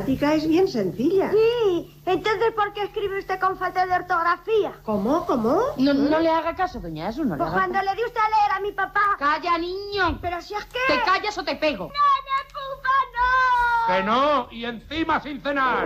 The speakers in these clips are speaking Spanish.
gramática es bien sencilla. Sí, entonces ¿por qué escribe usted con falta de ortografía? ¿Cómo? No le haga caso, doña Asun, no le Pues haga cuando le di usted a leer a mi papá. ¡Calla, niño! Pero si es que... ¿Te callas o te pego? ¡Nene, pupa, no! ¡Que no! ¡Y encima sin cenar!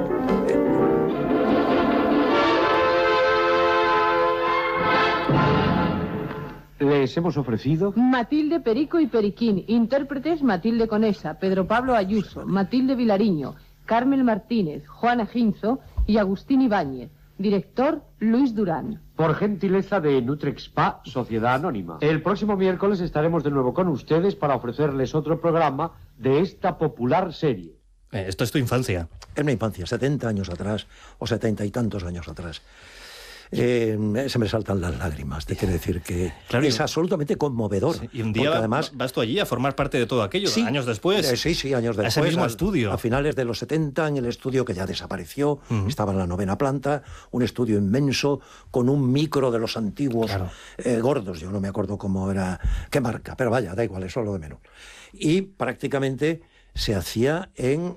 Les hemos ofrecido... Matilde Perico y Periquín, intérpretes Matilde Conesa, Pedro Pablo Ayuso, Matilde Vilariño, Carmen Martínez, Juana Ginzo y Agustín Ibáñez. Director, Luis Durán. Por gentileza de Nutrexpa, Sociedad Anónima. El próximo miércoles estaremos de nuevo con ustedes para ofrecerles otro programa de esta popular serie. Esto es tu infancia. Es mi infancia, 70 años atrás, o 70 y tantos años atrás. Se me saltan las lágrimas. Te quiero decir que claro, es absolutamente conmovedor. Sí, y un día además, vas tú allí a formar parte de todo aquello, sí, años después. Sí, años después. A ese mismo estudio. A finales de los 70, en el estudio que ya desapareció, estaba en la 9ª planta, un estudio inmenso, con un micro de los antiguos, claro, gordos, yo no me acuerdo cómo era, qué marca, pero vaya, da igual, eso es lo de menos. Y prácticamente se hacía en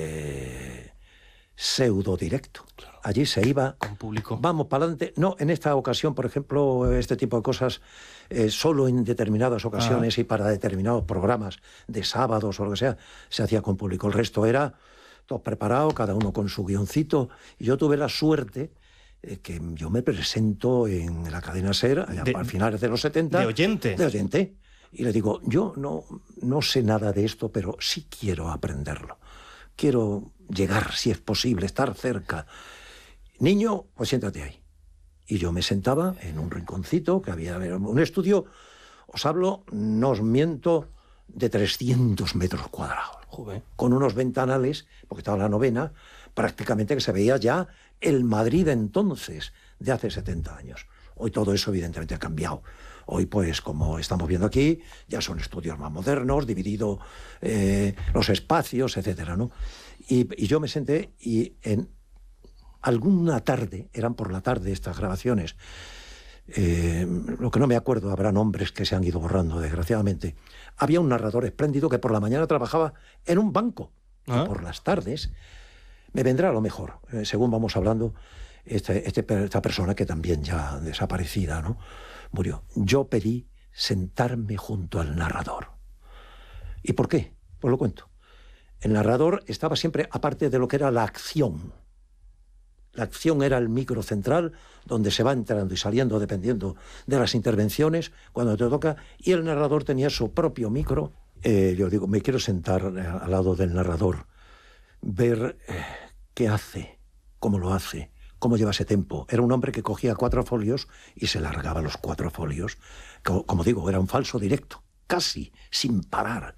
pseudo directo. Claro. Allí se iba... Con público. Vamos para adelante. No, en esta ocasión, por ejemplo, este tipo de cosas, solo en determinadas ocasiones y para determinados programas de sábados o lo que sea, se hacía con público. El resto era todo preparado, cada uno con su guioncito. Y yo tuve la suerte que yo me presento en la cadena SER, allá a finales de los 70. De oyente. De oyente. Y le digo, yo no sé nada de esto, pero sí quiero aprenderlo. Quiero llegar, si es posible, estar cerca. Niño, pues siéntate ahí. Y yo me sentaba en un rinconcito, que había un estudio, os hablo, no os miento, de 300 metros cuadrados. Joder. Con unos ventanales, porque estaba la 9ª, prácticamente que se veía ya el Madrid entonces, de hace 70 años. Hoy todo eso evidentemente ha cambiado. Hoy, pues, como estamos viendo aquí, ya son estudios más modernos, dividido los espacios, etcétera, ¿no? Y yo me senté y en alguna tarde, eran por la tarde estas grabaciones, lo que no me acuerdo, habrá nombres que se han ido borrando, desgraciadamente, había un narrador espléndido que por la mañana trabajaba en un banco. Y por las tardes me vendrá a lo mejor, según vamos hablando, esta persona que también ya desaparecida, ¿no? Murió. Yo pedí sentarme junto al narrador. ¿Y por qué? Pues lo cuento. El narrador estaba siempre aparte de lo que era la acción. La acción era el micro central, donde se va entrando y saliendo dependiendo de las intervenciones, cuando te toca, y el narrador tenía su propio micro. Yo digo, me quiero sentar al lado del narrador, ver qué hace, cómo lo hace, cómo lleva ese tempo. Era un hombre que cogía 4 folios y se largaba los 4 folios. Como digo, era un falso directo, casi sin parar.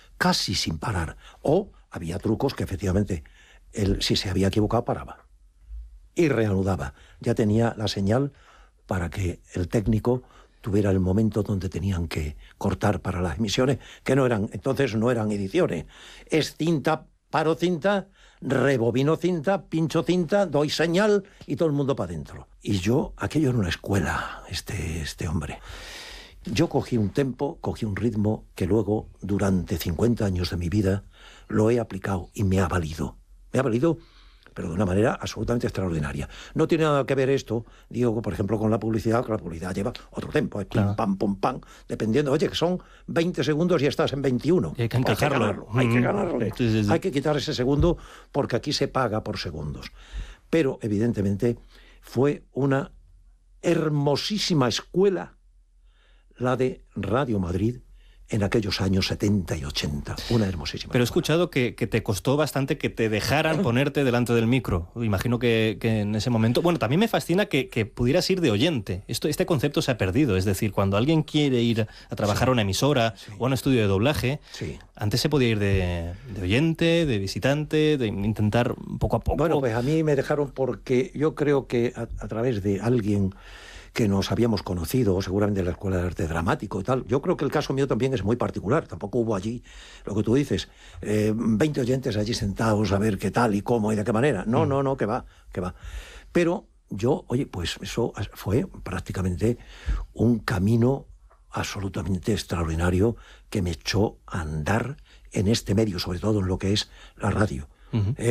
O había trucos que efectivamente él, si se había equivocado, paraba y reanudaba. Ya tenía la señal para que el técnico tuviera el momento donde tenían que cortar para las emisiones, que entonces no eran ediciones. Es cinta, paro cinta, rebobino cinta, pincho cinta, doy señal y todo el mundo para adentro. Y yo, aquello era una escuela, este hombre. Yo cogí un tempo, cogí un ritmo que luego, durante 50 años de mi vida, lo he aplicado y me ha valido. Me ha valido, pero de una manera absolutamente extraordinaria. No tiene nada que ver esto, digo, por ejemplo, con la publicidad, que la publicidad lleva otro tempo, claro. Pim, pam, pum, pam, dependiendo, oye, que son 20 segundos y estás en 21. Y hay que encajarlo. Hay que ganarle. Sí. Hay que quitar ese segundo porque aquí se paga por segundos. Pero, evidentemente, fue una hermosísima escuela la de Radio Madrid en aquellos años 70 y 80. Una hermosísima. Pero he escuchado que te costó bastante que te dejaran ponerte delante del micro. Imagino que en ese momento... Bueno, también me fascina que pudieras ir de oyente. Este concepto se ha perdido. Es decir, cuando alguien quiere ir a trabajar a una emisora o a un estudio de doblaje, antes se podía ir de oyente, de visitante, de intentar poco a poco... Bueno, pues a mí me dejaron porque yo creo que a través de alguien que nos habíamos conocido, seguramente en la Escuela de Arte Dramático y tal. Yo creo que el caso mío también es muy particular. Tampoco hubo allí, lo que tú dices, 20 oyentes allí sentados a ver qué tal y cómo y de qué manera. No, que va. Pero yo, oye, pues eso fue prácticamente un camino absolutamente extraordinario que me echó a andar en este medio, sobre todo en lo que es la radio.